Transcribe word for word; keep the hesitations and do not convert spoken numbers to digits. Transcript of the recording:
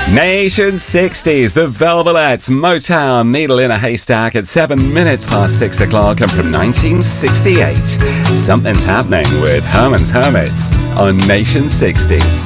Nation sixties, the Velvelettes, Motown, Needle in a Haystack at seven minutes past six o'clock, and from nineteen sixty-eight, Something's Happening with Herman's Hermits on Nation sixties.